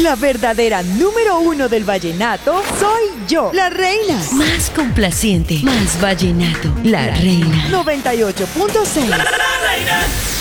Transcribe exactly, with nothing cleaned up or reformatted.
La verdadera número uno del vallenato soy yo, la reina. Más complaciente, más vallenato, la reina. noventa y ocho punto seis. La, la, la reina.